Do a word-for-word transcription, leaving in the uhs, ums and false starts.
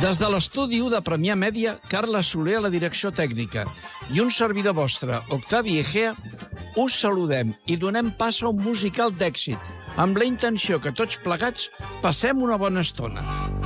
Des de l'estudi u de Premià Mèdia, Carla Soler a la direcció tècnica i un servidor vostre, Octavi Egea, us saludem i donem pas a un musical d'èxit, amb la intenció que tots plegats passem una bona estona.